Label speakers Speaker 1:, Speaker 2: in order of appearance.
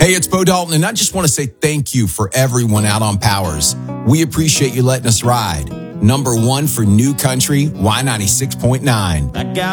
Speaker 1: Hey, it's Bo Dalton, and I just want to say thank you for everyone out on Powers. We appreciate you letting us ride. Number one for New Country, Y96.9.
Speaker 2: I got